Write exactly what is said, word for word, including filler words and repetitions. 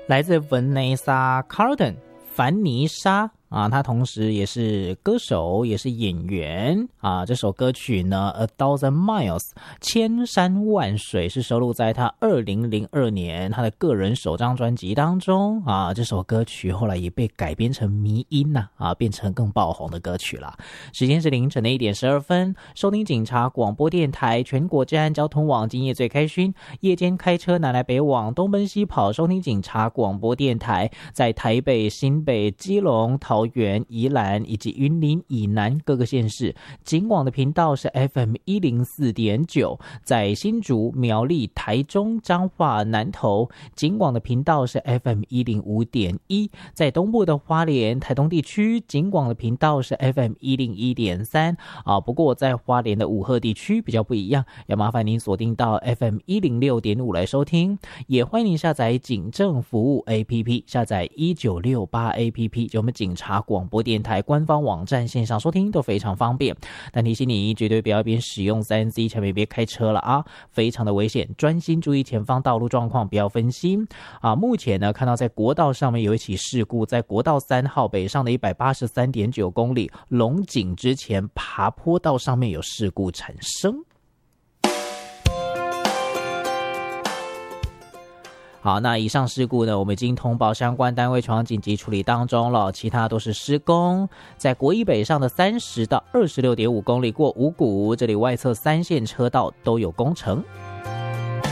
来自 Vanessa Carlton 凡妮莎啊，她同时也是歌手，也是演员啊。这首歌曲呢 A Thousand Miles 千山万水是收录在她二零零二年她的个人首张专辑当中啊。这首歌曲后来也被改编成迷音呐 啊, 啊，变成更爆红的歌曲啦。时间是凌晨的一点十二分，收听警察广播电台全国治安交通网，今夜最开勋，夜间开车南来北往，东奔西跑，收听警察广播电台，在台北、新北、基隆、桃园、宜兰以及云林以南各个县市，警广的频道是 F M 一零四点九，在新竹、苗栗、台中、彰化、南投，警广的频道是 F M 一零五点一，在东部的花莲、台东地区，警广的频道是 F M 一零一点三啊。不过在花莲的武鹤地区比较不一样，要麻烦您锁定到 F M 一零六点五来收听，也欢迎您下载警政服务 A P P， 下载一九六八 A P P， 就我们警察广播电台官方网站线上收听都非常方便。但提醒你绝对不要一边使用 三 C 前面别开车了啊，非常的危险，专心注意前方道路状况，不要分心啊。目前呢看到在国道上面有一起事故，在国道三号北上的一百八十三点九公里龙井之前爬坡道上面有事故产生。好，那以上事故呢，我们已经通报相关单位前往紧急处理当中了，其他都是施工。在国一北上的三十到二十六点五公里过五股，这里外侧三线车道都有工程。